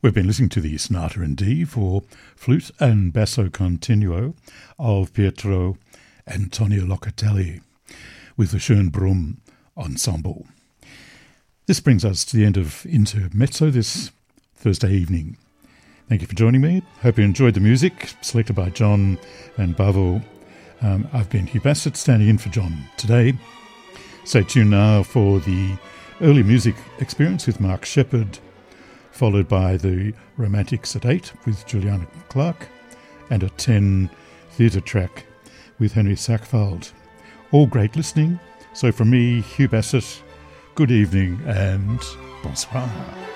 We've been listening to the Sonata in D for flute and basso continuo of Pietro Antonio Locatelli with the Schönbrunn Ensemble. This brings us to the end of Intermezzo this Thursday evening. Thank you for joining me. Hope you enjoyed the music selected by John and Bavo. I've been Hugh Bassett standing in for John today. Stay tuned now for the early music experience with Mark Shepard, followed by the Romantics at 8 with Juliana Clark, and a 10 theatre track with Henry Sackveld. All great listening. So from me, Hugh Bassett, good evening and bonsoir.